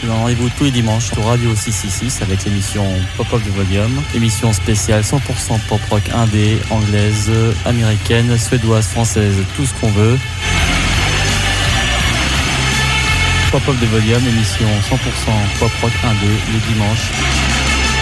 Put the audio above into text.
donne rendez-vous tous les dimanches sur Radio 666 avec l'émission Pop-Up de Volume. Émission spéciale 100% pop rock indé, anglaise, américaine, suédoise, française, tout ce qu'on veut. Pop-Up de Volume, émission 100% pop rock indé, le dimanche.